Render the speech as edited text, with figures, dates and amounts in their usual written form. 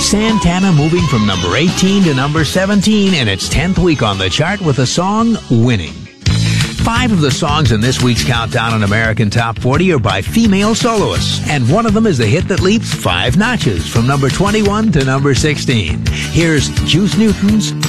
Santana moving from number 18 to number 17 in its 10th week on the chart with the song Winning. 5 of the songs in this week's Countdown on American Top 40 are by female soloists, and one of them is the hit that leaps 5 notches from number 21 to number 16. Here's Juice Newton's